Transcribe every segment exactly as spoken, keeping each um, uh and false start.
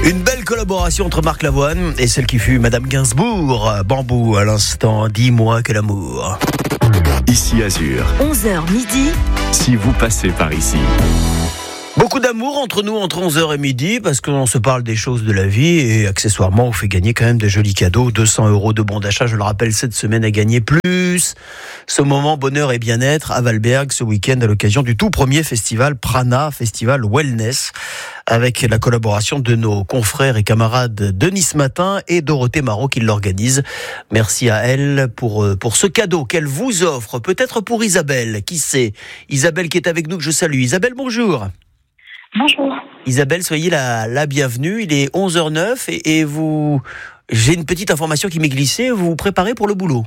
Une belle collaboration entre Marc Lavoine et celle qui fut Madame Gainsbourg. Bambou à l'instant, dis-moi que l'amour. Ici Azur. onze heures midi. Si vous passez par ici. Beaucoup d'amour entre nous entre onze heures et midi parce qu'on se parle des choses de la vie et accessoirement on fait gagner quand même des jolis cadeaux. deux cents euros de bons d'achat, je le rappelle, cette semaine à gagner plus. Ce moment bonheur et bien-être à Valberg ce week-end à l'occasion du tout premier festival Prana, festival Wellness, avec la collaboration de nos confrères et camarades Denis Matin et Dorothée Marot qui l'organisent. Merci à elle pour, pour ce cadeau qu'elle vous offre. Peut-être pour Isabelle, qui sait. Isabelle qui est avec nous, que je salue. Isabelle, bonjour. Bonjour. Isabelle, soyez la, la bienvenue. Il est onze heures neuf et, et vous, j'ai une petite information qui m'est glissée. Vous vous préparez pour le boulot?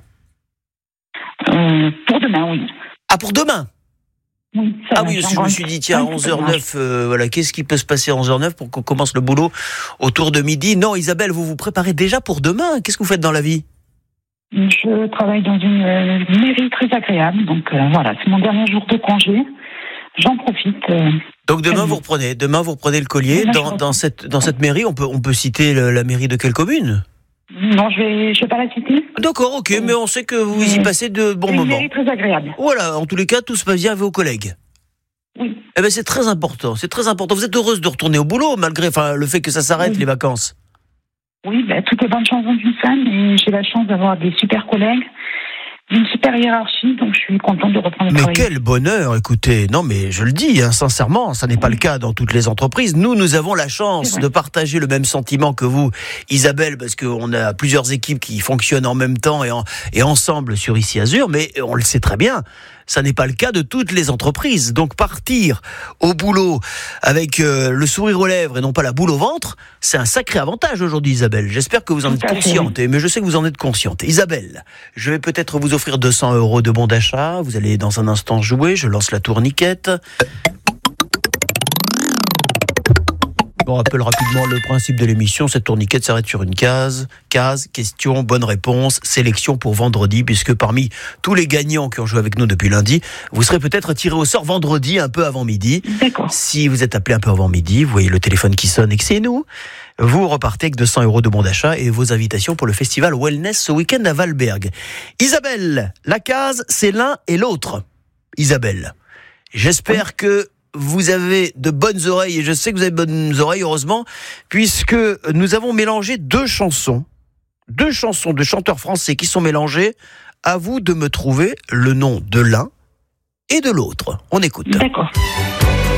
Euh, pour demain, oui. Ah, pour demain? Oui, ça Ah va, oui, j'ai je encore me un suis dit, petit tiens, peu de onze heures courage. neuf, euh, voilà, qu'est-ce qui peut se passer à onze heures neuf pour qu'on commence le boulot autour de midi? Non, Isabelle, vous vous préparez déjà pour demain. Qu'est-ce que vous faites dans la vie? Je travaille dans une euh, mairie très agréable, donc euh, voilà, c'est mon dernier jour de congé. J'en profite. Euh, Donc demain Très vous bien. reprenez, demain vous reprenez le collier. Demain, je Dans, reprends. dans cette dans cette mairie, on peut on peut citer le- la mairie de quelle commune? non, je vais, je vais pas la citer. D'accord, ok, mais on sait que vous y Mais- passez de bons C'est une moments. mairie très agréable. Voilà, en tous les cas, tout se passe bien avec vos collègues. Oui. Eh ben c'est très important, c'est très important. Vous êtes heureuse de retourner au boulot malgré, enfin, le fait que ça s'arrête Oui. les vacances. Oui, ben, toutes les bonnes chansons d'une femme, et j'ai la chance d'avoir des super collègues, une super hiérarchie, donc je suis contente de reprendre le Mais travail. quel bonheur, écoutez. Non, mais je le dis, hein, sincèrement, ça n'est pas le cas dans toutes les entreprises. Nous, nous avons la C'est chance vrai. de partager le même sentiment que vous, Isabelle, parce qu'on a plusieurs équipes qui fonctionnent en même temps et, en, et ensemble sur Ici Azur, mais on le sait très bien. Ça n'est pas le cas de toutes les entreprises. Donc partir au boulot avec euh, le sourire aux lèvres et non pas la boule au ventre, c'est un sacré avantage aujourd'hui, Isabelle. J'espère que vous en Tout êtes à fait, consciente, et- mais je sais que vous en êtes consciente. Isabelle, je vais peut-être vous offrir deux cents euros de bons d'achat. Vous allez dans un instant jouer. Je lance la tourniquette. On rappelle rapidement le principe de l'émission. Cette tourniquette s'arrête sur une case. Case, question, bonne réponse, sélection pour vendredi, puisque parmi tous les gagnants qui ont joué avec nous depuis lundi, vous serez peut-être tiré au sort vendredi, un peu avant midi. D'accord. Si vous êtes appelé un peu avant midi, vous voyez le téléphone qui sonne et que c'est nous, vous repartez avec deux cents euros de bons d'achat et vos invitations pour le festival Wellness ce week-end à Valberg. Isabelle, la case, c'est l'un et l'autre. Isabelle, j'espère que vous avez de bonnes oreilles, et je sais que vous avez de bonnes oreilles, heureusement, puisque nous avons mélangé deux chansons, deux chansons de chanteurs français qui sont mélangées. À vous de me trouver le nom de l'un et de l'autre. On écoute. D'accord.